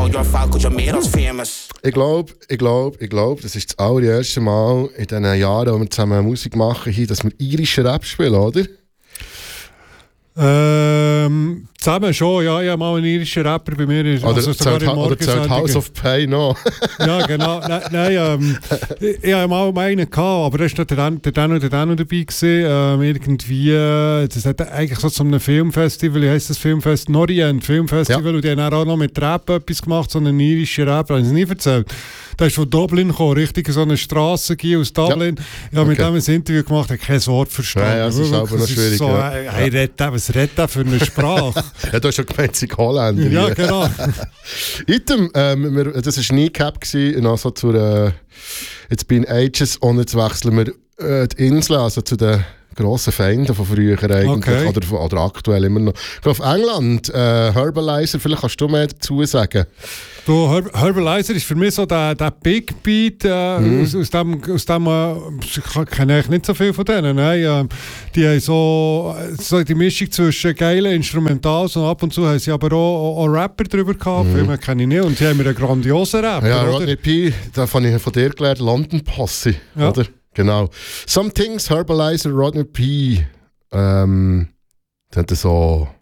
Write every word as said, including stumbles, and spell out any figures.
all your fault, cause you made us famous. Ich glaube, ich glaube, ich glaube, das ist das allererste Mal in diesen Jahren, wo wir zusammen Musik machen, hier, dass wir irischen Rap spielen, oder? Ähm, zusammen schon, ja, ich habe mal einen irischen Rapper bei mir. Oder Also zählt, oder zählt House of Pain noch? Ja, genau. Nein, nein ähm, ich, ich hatte mal einen gehabt, aber da war der Dan, der Dan und der Dan dabei gewesen. Ähm, irgendwie, das hat eigentlich so zu einem Filmfestival, wie heisst das Filmfest? Norient Filmfestival. Ja. Und die haben auch noch mit Rap etwas gemacht, so einen irischen Rapper, habe ich es nie erzählt. Der ist von Dublin gekommen, richtig so eine Strasse aus Dublin. Ja. Ich habe mit Okay. dem ein Interview gemacht, ich habe kein Wort verstanden. Ja, ja, das ist aber noch schwierig. So, Ja. äh, hey, red, was redet der für eine Sprache? Ja, du hast schon gemeint, sie Holländer. Ja, genau. Item, ähm, wir, das war Kneecap gewesen, noch so zu der, jetzt bin Ages, und jetzt wechseln wir äh, die Insel, also zu den grossen Feinden von früher eigentlich, Okay. oder, oder aktuell immer noch. Ich glaube, auf England, äh, Herbalizer, vielleicht kannst du mehr dazu sagen. Du, Her- Herbalizer ist für mich so der, der Big Beat, äh, Mhm. aus, aus dem, aus dem äh, ich kenne eigentlich nicht so viel von denen. Nein, äh, die haben so, so die Mischung zwischen geilen Instrumentals und ab und zu haben sie aber auch, auch, auch Rapper drüber gehabt, mhm. Filme kenne ich nicht. Und die haben einen grandiosen Rapper, Ja, oder? Rodney P., da habe ich von dir gelernt, London Posse, Ja. oder? Genau. Some Things, Herbalizer, Rodney P., ähm, das hat so...